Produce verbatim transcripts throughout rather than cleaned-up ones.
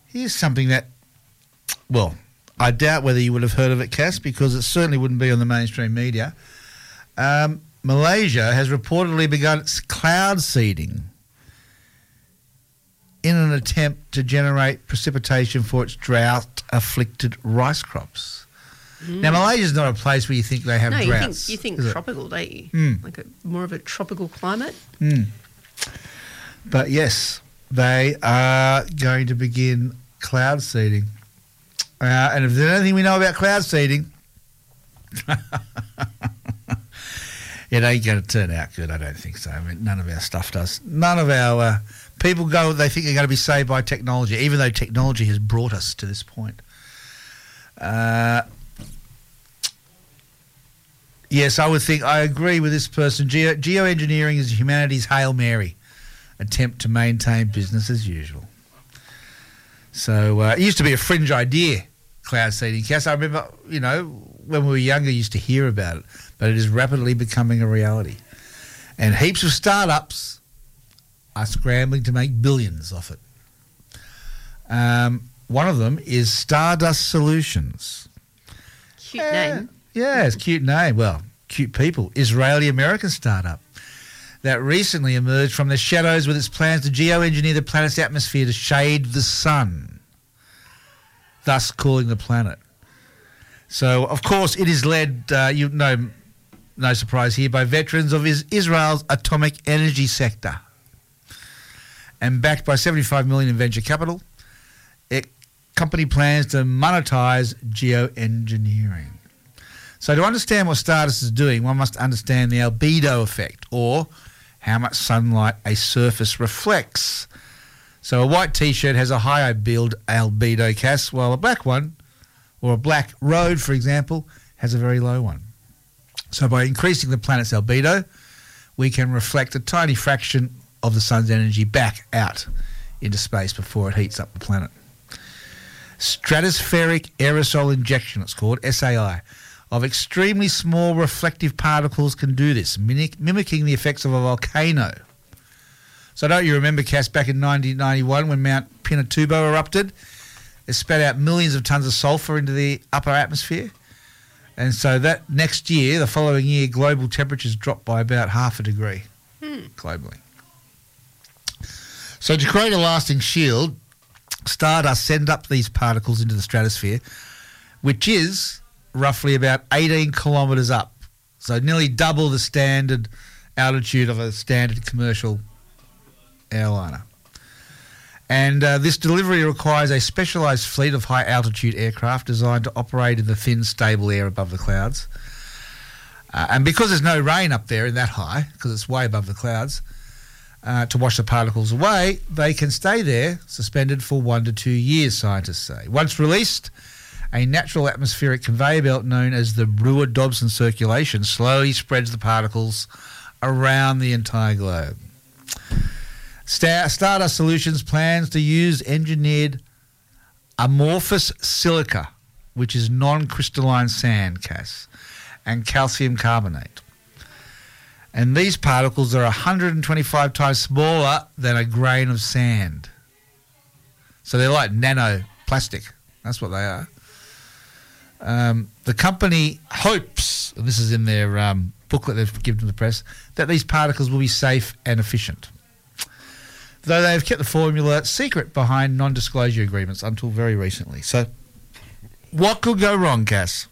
Here's something that, well, I doubt whether you would have heard of it, Cass, because it certainly wouldn't be on the mainstream media. Um, Malaysia has reportedly begun its cloud seeding in an attempt to generate precipitation for its drought-afflicted rice crops. Mm. Now, Malaysia's not a place where you think they have no, droughts. No, you think, you think tropical, don't you? Mm. Like a, more of a tropical climate. Mm. But yes, they are going to begin cloud seeding. Uh, and if there's anything we know about cloud seeding, it ain't going to turn out good, I don't think so. I mean, none of our stuff does. None of our uh, people go, they think they're going to be saved by technology, even though technology has brought us to this point. Uh, yes, I would think, I agree with this person. Geo, geoengineering is humanity's Hail Mary attempt to maintain business as usual. So uh, it used to be a fringe idea, cloud seeding, Cass. I remember, you know, when we were younger, used to hear about it, but it is rapidly becoming a reality. And heaps of startups are scrambling to make billions off it. Um, one of them is Stardust Solutions. Cute uh, name. Yeah, it's a cute name. Well, cute people. Israeli-American startup that recently emerged from the shadows with its plans to geoengineer the planet's atmosphere to shade the sun, thus cooling the planet. So, of course, it is led, uh, you know, no surprise here, by veterans of is- Israel's atomic energy sector. And backed by seventy-five million dollars in venture capital, it company plans to monetize geoengineering. So to understand what Stardust is doing, one must understand the albedo effect, or how much sunlight a surface reflects. So a white T-shirt has a high albedo, Cass, while a black one, or a black road, for example, has a very low one. So by increasing the planet's albedo, we can reflect a tiny fraction of the sun's energy back out into space before it heats up the planet. Stratospheric aerosol injection, it's called, S A I, of extremely small reflective particles can do this, mimic, mimicking the effects of a volcano. So don't you remember, Cass, back in nineteen ninety-one when Mount Pinatubo erupted? It spat out millions of tons of sulfur into the upper atmosphere. And so that next year, the following year, global temperatures dropped by about half a degree hmm. globally. So to create a lasting shield, Stardust send up these particles into the stratosphere, which is roughly about eighteen kilometres up. So nearly double the standard altitude of a standard commercial airliner. And uh, this delivery requires a specialised fleet of high-altitude aircraft designed to operate in the thin, stable air above the clouds. Uh, and because there's no rain up there in that high, because it's way above the clouds, uh, to wash the particles away, they can stay there suspended for one to two years, scientists say. Once released, a natural atmospheric conveyor belt known as the Brewer-Dobson circulation slowly spreads the particles around the entire globe. Star- Stardust Solutions plans to use engineered amorphous silica, which is non-crystalline sand, Cass, and calcium carbonate. And these particles are one hundred twenty-five times smaller than a grain of sand. So they're like nanoplastic. That's what they are. Um, the company hopes, and this is in their um, booklet they've given to the press, that these particles will be safe and efficient, though they've kept the formula secret behind non-disclosure agreements until very recently. So what could go wrong, Cass?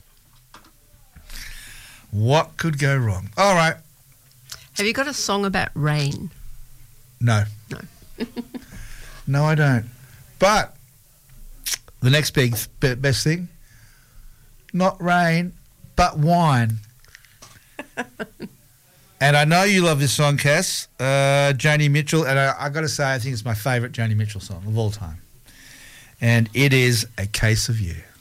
What could go wrong? All right. Have you got a song about rain? No. No. No, I don't. But the next big be- best thing, not rain, but wine. And I know you love this song, Cass, uh, Joni Mitchell, and I, I got to say I think it's my favourite Joni Mitchell song of all time. And it is A Case of You.